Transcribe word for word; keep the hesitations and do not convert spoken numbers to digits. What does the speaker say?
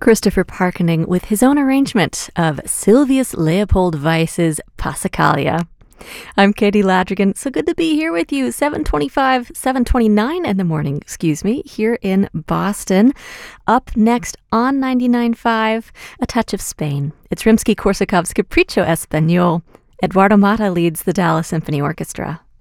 Christopher Parkening with his own arrangement of Sylvius Leopold Weiss's Passacaglia. I'm Katie Ladrigan. So good to be here with you. seven twenty-five, seven twenty-nine in the morning, excuse me, here in Boston. Up next on ninety-nine point five, A Touch of Spain. It's Rimsky-Korsakov's Capriccio Español. Eduardo Mata leads the Dallas Symphony Orchestra.